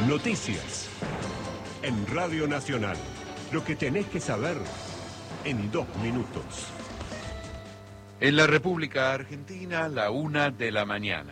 Noticias. En Radio Nacional. Lo que tenés que saber en 2 minutos. En la República Argentina, la 1 de la mañana.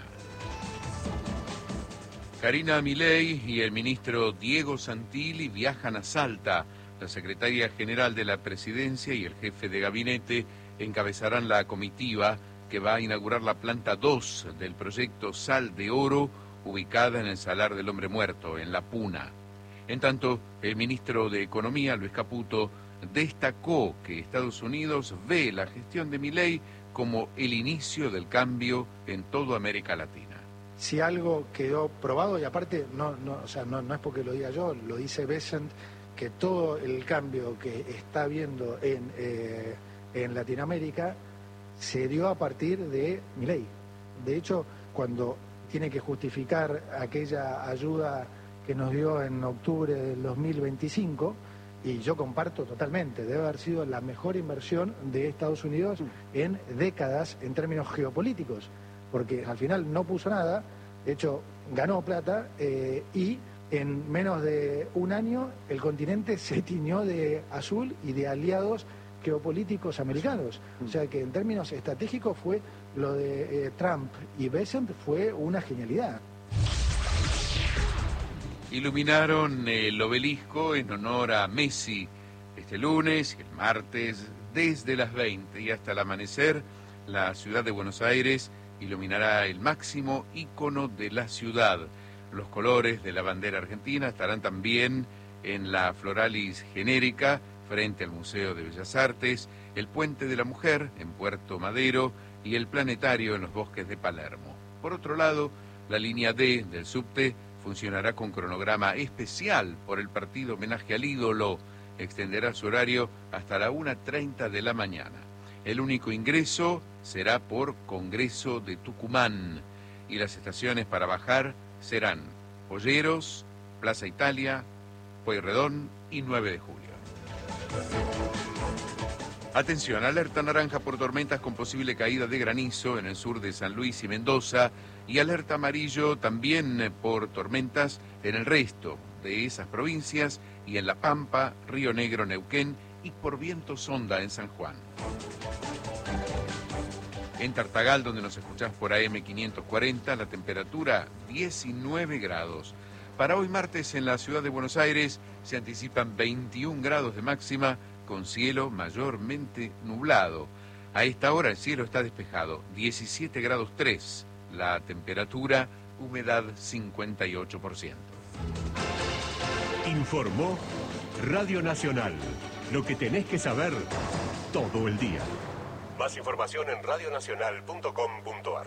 Karina Milei y el ministro Diego Santilli viajan a Salta. La secretaria general de la Presidencia y el jefe de gabinete encabezarán la comitiva que va a inaugurar la planta 2 del proyecto Sal de Oro, ubicada en el Salar del Hombre Muerto, en La Puna. En tanto, el ministro de Economía, Luis Caputo, destacó que Estados Unidos ve la gestión de Milei como el inicio del cambio en toda América Latina. Si algo quedó probado, y aparte no es porque lo diga yo, lo dice Bessent, que todo el cambio que está habiendo en Latinoamérica se dio a partir de Milei. De hecho, cuando tiene que justificar aquella ayuda que nos dio en octubre del 2025, y yo comparto totalmente, debe haber sido la mejor inversión de Estados Unidos en décadas en términos geopolíticos, porque al final no puso nada, de hecho ganó plata y en menos de un año el continente se tiñó de azul y de aliados geopolíticos americanos. O sea que en términos estratégicos fue lo de Trump y Bessent fue una genialidad. Iluminaron el obelisco en honor a Messi este lunes y el martes desde las 20 y hasta el amanecer. La ciudad de Buenos Aires iluminará el máximo ícono de la ciudad. Los colores de la bandera argentina estarán también en la Floralis genérica frente al Museo de Bellas Artes, el Puente de la Mujer en Puerto Madero y el Planetario en los Bosques de Palermo. Por otro lado, la línea D del subte funcionará con cronograma especial por el partido homenaje al ídolo. Extenderá su horario hasta la 1:30 de la mañana. El único ingreso será por Congreso de Tucumán y las estaciones para bajar serán Polleros, Plaza Italia, Pueyrredón y 9 de julio. Atención, alerta naranja por tormentas con posible caída de granizo en el sur de San Luis y Mendoza y alerta amarillo también por tormentas en el resto de esas provincias y en La Pampa, Río Negro, Neuquén y por viento sonda en San Juan. En Tartagal, donde nos escuchás por AM 540, la temperatura 19 grados. Para hoy martes en la ciudad de Buenos Aires se anticipan 21 grados de máxima con cielo mayormente nublado. A esta hora el cielo está despejado, 17 grados 3, la temperatura, humedad 58%. Informó Radio Nacional. Lo que tenés que saber todo el día. Más información en radionacional.com.ar.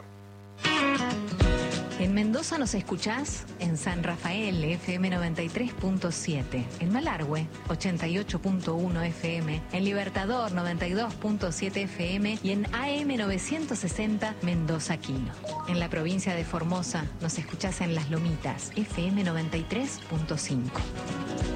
En Mendoza nos escuchás en San Rafael, FM 93.7, en Malargüe, 88.1 FM, en Libertador, 92.7 FM y en AM 960 Mendoza Quino. En la provincia de Formosa nos escuchás en Las Lomitas, FM 93.5.